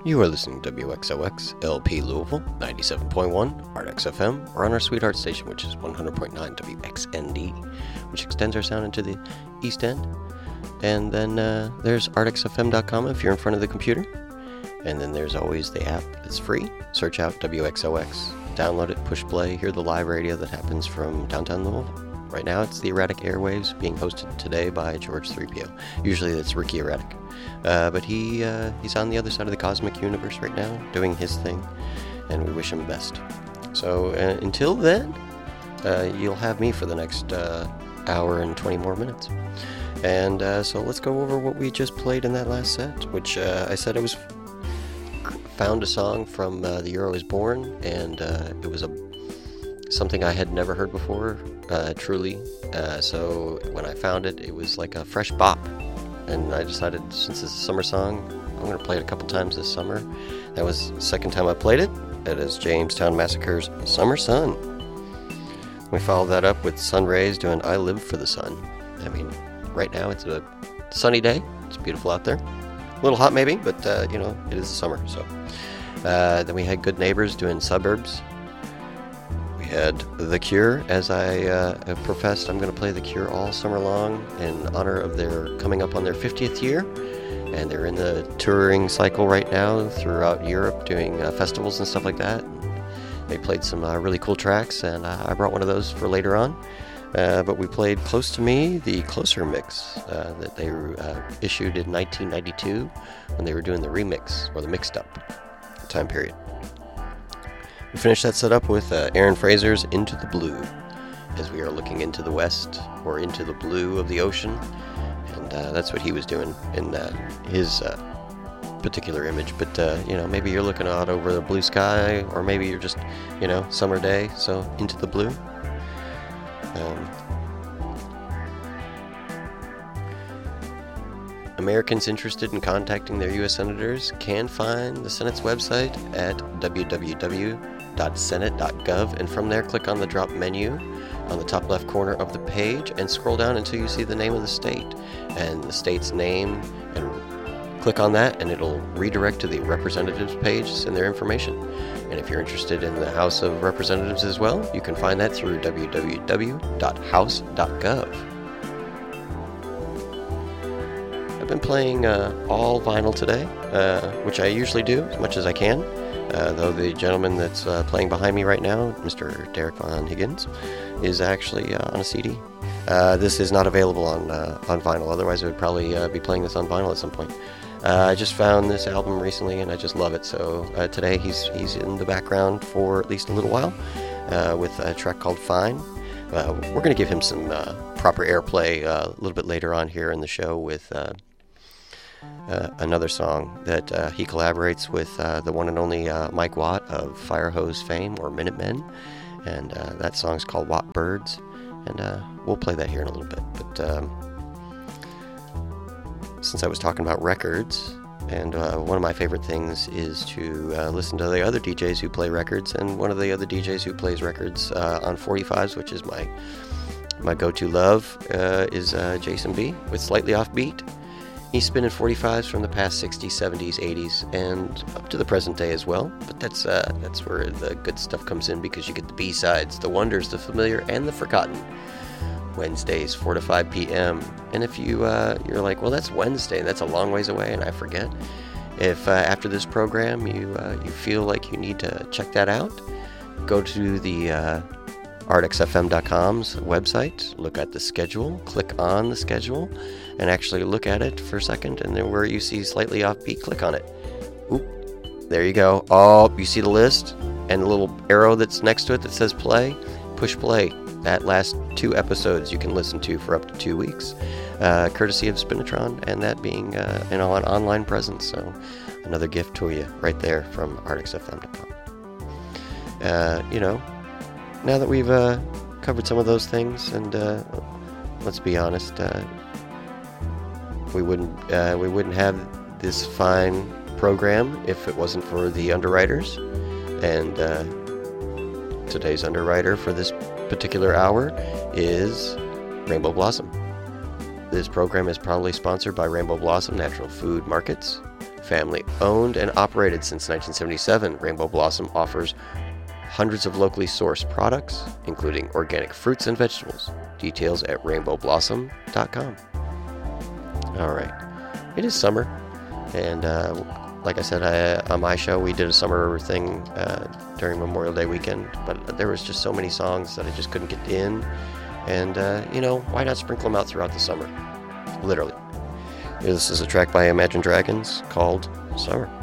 You are listening to WXOX LP Louisville 97.1 ArtX FM, or on our sweetheart station, which is 100.9 WXND, which extends our sound into the East End. And then there's artxfm.com if you're in front of the computer. And then there's always the app that's free. Search out WXOX, download it, push play, hear the live radio that happens from downtown Louisville. Right now it's the Erratic Airwaves, being hosted today by George 3PO. Usually it's Ricky Erratic. But he's on the other side of the cosmic universe right now, doing his thing, and we wish him the best. So until then, you'll have me for the next hour and 20 more minutes. And so let's go over what we just played in that last set, which I said I was found a song from The Euro Is Born, and it was something I had never heard before, truly. So when I found it, it was like a fresh bop. And I decided, since it's a summer song, I'm going to play it a couple times this summer. That was the second time I played it. That is Jamestown Massacre's Summer Sun. We followed that up with Sun Rays doing I Live for the Sun. I mean, right now it's a sunny day. It's beautiful out there. A little hot maybe, but, it is the summer. So then we had Good Neighbors doing Suburbs. We had The Cure, as I professed I'm going to play The Cure all summer long in honor of their coming up on their 50th year, and they're in the touring cycle right now throughout Europe doing festivals and stuff like that. They played some really cool tracks, and I brought one of those for later on, but we played Close to Me, the Closer mix that they issued in 1992 when they were doing the remix, or the mixed up time period. We finished that set up with Aaron Fraser's Into the Blue, as we are looking into the west, or into the blue of the ocean, and that's what he was doing in his particular image. But, maybe you're looking out over the blue sky, or maybe you're just, summer day, so into the blue. Americans interested in contacting their U.S. senators can find the Senate's website at www.senate.gov, and from there click on the drop menu on the top left corner of the page and scroll down until you see the name of the state and the state's name, and click on that and it'll redirect to the representatives page and their information. And if you're interested in the House of Representatives as well, you can find that through www.house.gov. I've been playing all vinyl today, which I usually do as much as I can, though the gentleman that's playing behind me right now, Mr. Derek Von Higgins, is actually on a CD. This is not available on vinyl, otherwise I would probably be playing this on vinyl at some point. I just found this album recently and I just love it, so today he's in the background for at least a little while with a track called Fine. We're going to give him some proper airplay a little bit later on here in the show with another song that he collaborates with the one and only Mike Watt of Firehose fame, or Minutemen, and that song's called Watt Birds, and we'll play that here in a little bit. But since I was talking about records, and one of my favorite things is to listen to the other DJs who play records, and one of the other DJs who plays records on 45s, which is my go-to love, is Jason B with Slightly Offbeat. He's spinning 45s from the past 60s, 70s, 80s, and up to the present day as well. But that's where the good stuff comes in, because you get the B-sides, the wonders, the familiar, and the forgotten. Wednesdays, 4 to 5 p.m. And if you're like, well, that's Wednesday, that's a long ways away, and I forget. If after this program you feel like you need to check that out, go to the artxfm.com's website, look at the schedule, click on the schedule, and actually look at it for a second, and then where you see Slightly Offbeat, click on it. Oop, there you go. Oh, you see the list and the little arrow that's next to it that says play? Push play. That last 2 episodes you can listen to for up to 2 weeks, courtesy of Spinatron, and that being an online presence. So another gift to you right there from artxfm.com. Now that we've covered some of those things, and let's be honest, we wouldn't have this fine program if it wasn't for the underwriters. And today's underwriter for this particular hour is Rainbow Blossom. This program is proudly sponsored by Rainbow Blossom Natural Food Markets, Family owned and operated since 1977, Rainbow Blossom offers hundreds of locally sourced products, including organic fruits and vegetables. Details at rainbowblossom.com. All right. It is summer, and like I said, on my show, we did a summer thing during Memorial Day weekend, but there was just so many songs that I just couldn't get in, and, why not sprinkle them out throughout the summer? Literally. This is a track by Imagine Dragons called Summer.